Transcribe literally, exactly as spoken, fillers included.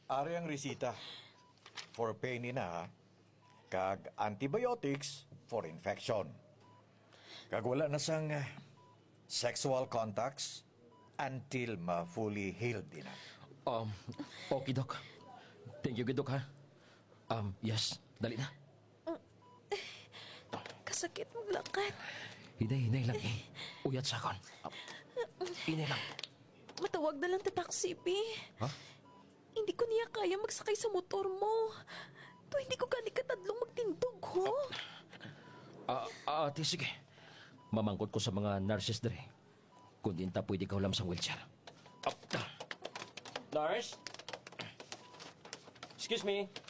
Ari ang resita for pain ina ha. Kag antibiotics for infection. Kag wala na sang eh, sexual contacts until ma-fully healed din na. Um, okay, Dok. Thank you, good, Dok, ha? Um, yes, dali na. Kasakit maglakad. Hinay, hinay lang, eh. Uyat sa akon. Um, hinay lang. Matawag na lang ta taxi, P. Ha? Hindi ko niya kaya magsakay sa motor mo. To hindi ko gani katadlong magtindog, ho. Ah, ah, ate, sige. Mamangkot ko sa mga nurses dere. Kung di ta pwede ka ulam sa wheelchair. Up. Nurse? Excuse me.